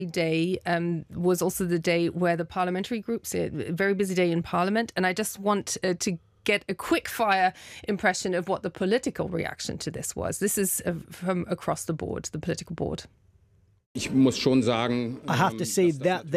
day was also the day where the parliamentary groups, a very busy day in Parliament, and I just want to get a quick fire impression of what the political reaction to this was. This is from across the board, the political board. I have to say that